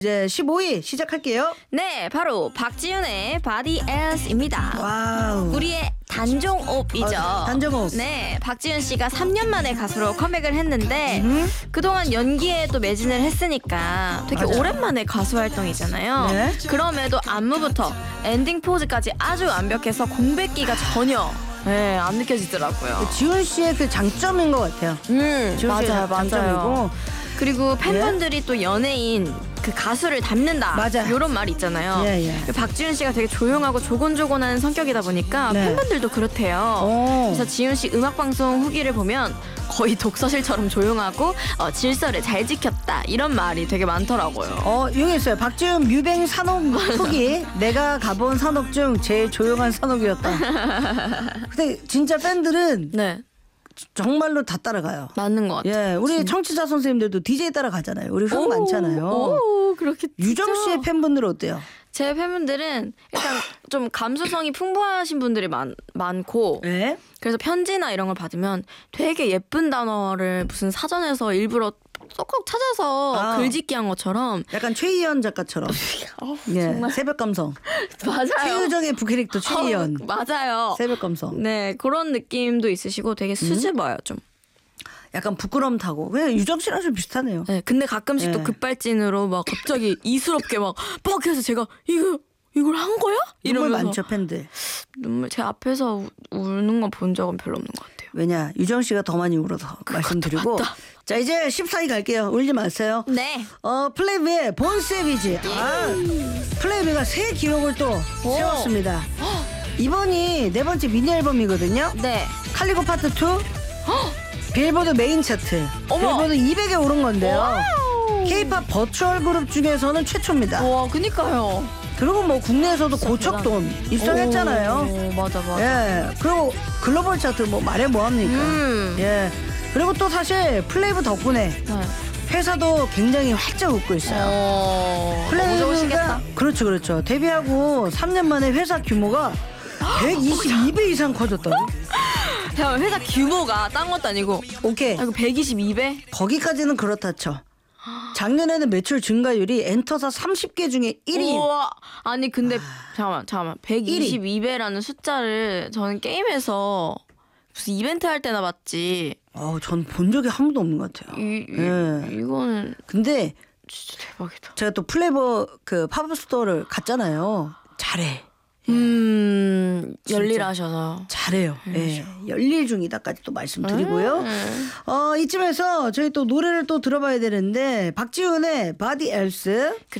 이제 15위 시작할게요. 네, 바로 박지윤의 Body Else입니다. 와우. 우리의 단종옵이죠. 단종옵. 네, 박지윤 씨가 3년 만에 가수로 컴백을 했는데 그동안 연기에 또 매진을 했으니까 되게 맞아요. 오랜만에 가수 활동이잖아요. 네. 그럼에도 안무부터 엔딩 포즈까지 아주 완벽해서 공백기가 전혀 안 느껴지더라고요. 지훈 씨의 그 장점인 것 같아요. 지훈 씨의 맞아요. 장점이고. 그리고 팬분들이 또 연예인 그 가수를 닮는다. 맞아요. 이런 말 있잖아요. 예. 박지윤 씨가 되게 조용하고 조곤조곤한 성격이다 보니까 네. 팬분들도 그렇대요. 그래서 지윤 씨 음악 방송 후기를 보면 거의 독서실처럼 조용하고 질서를 잘 지켰다 이런 말이 되게 많더라고요. 여기 있어요. 박지훈 뮤뱅 산옥 후기. 내가 가본 산옥 중 제일 조용한 산옥이었다. 근데 진짜 팬들은 네, 정말로 다 따라가요. 맞는 것 같아요. 예, 우리 청취자 선생님들도 DJ 따라가잖아요. 우리 팬 많잖아요. 오, 그렇겠죠. 유정 씨의 팬분들은 어때요? 제 팬분들은 일단 좀 감수성이 풍부하신 분들이 많고 네. 그래서 편지나 이런 걸 받으면 되게 예쁜 단어를 무슨 사전에서 일부러 쏙쏙 찾아서 글짓기 한 것처럼 약간 최희연 작가처럼. 예, 정말. 새벽 감성. 맞아요. 최유정의 부캐릭터 최희연. 맞아요. 새벽 감성. 네, 그런 느낌도 있으시고 되게 수줍어요 좀. 약간 부끄럼 타고. 그냥 유정 씨랑 좀 비슷하네요. 네, 근데 가끔씩 네. 또 급발진으로 막 갑자기 이스럽게 막 해서 제가 이걸 한 거야? 눈물 이러면서 많죠 팬들. 눈물 제 앞에서 우는 거 본 적은 별로 없는 것 같아요. 왜냐 유정 씨가 더 많이 울어서 말씀드리고. 맞다. 자 이제 14위 갈게요. 울지 마세요. 네. 플레이브의 본세비지. 플레이브가 새 기록을 또 세웠습니다. 이번이 네 번째 미니 앨범이거든요. 네. 칼리고 파트 2. 빌보드 메인 차트. 어머. 빌보드 200에 오른 건데요. 와우. K-팝 버추얼 그룹 중에서는 최초입니다. 와, 그니까요. 그리고 뭐 국내에서도 고척돈 입성했잖아요. 오, 맞아. 예. 그리고 글로벌 차트 뭐 말해 뭐합니까? 예. 그리고 또 사실 플레이브 덕분에 네. 회사도 굉장히 활짝 웃고 있어요. 너무 플레이브가 좋으시겠다. 그렇죠. 데뷔하고 3년 만에 회사 규모가 122배 이상 커졌다고. 잠깐만, 회사 규모가 딴 것도 아니고 오케이. 이거 122배? 거기까지는 그렇다 쳐. 작년에는 매출 증가율이 엔터사 30개 중에 1위. 우와. 아니 근데 잠깐만 122배라는 숫자를 저는 게임에서 무슨 이벤트 할 때나 봤지. 전 본 적이 한 번도 없는 것 같아요. 이거는 근데 진짜 대박이다. 제가 또 플레이버 그 팝업 스토어를 갔잖아요. 잘해. 열일하셔서. 잘해요. 예. 열일 중이다까지 또 말씀드리고요. 이쯤에서 저희 또 노래를 또 들어봐야 되는데 박지훈의 Body Else